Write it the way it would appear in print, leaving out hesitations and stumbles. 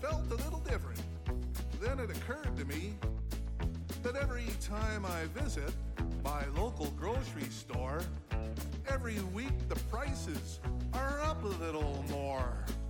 felt a little different. Then it occurred to me that every time I visit my local grocery store, every week the prices are up a little more.